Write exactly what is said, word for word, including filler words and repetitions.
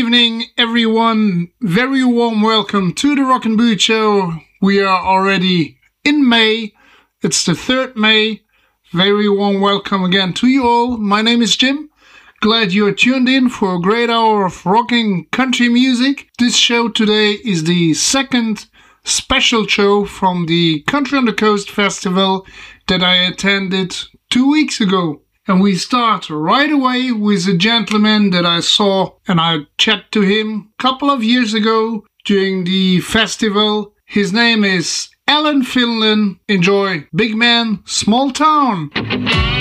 evening, everyone. Very warm welcome to the Rock and Boot Show. We are already in May. It's the third May. Very warm welcome again to you all. My name is Jim. Glad you're tuned in for a great hour of rocking country music. This show today is the second special show from the Country on the Coast Festival that I attended two weeks ago. And we start right away with a gentleman that I saw and I chatted to him a couple of years ago during the festival. His name is Alan Finlan. Enjoy Big Man, Small Town.